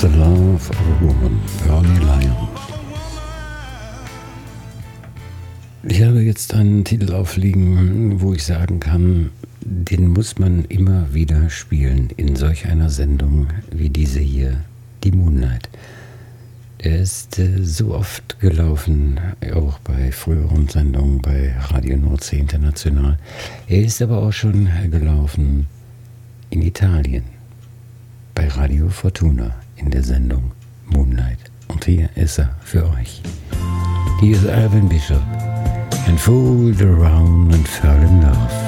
The Love of a Woman, Bernie Lyon. Ich habe jetzt einen Titel aufliegen, wo ich sagen kann, den muss man immer wieder spielen in solch einer Sendung wie diese hier, die Moonlight. Der ist so oft gelaufen, auch bei früheren Sendungen bei Radio Nordsee International. Er ist aber auch schon gelaufen in Italien, bei Radio Fortuna in der Sendung Moonlight. Und hier ist er für euch. Hier ist Alvin Bishop and fooled around and fell in love.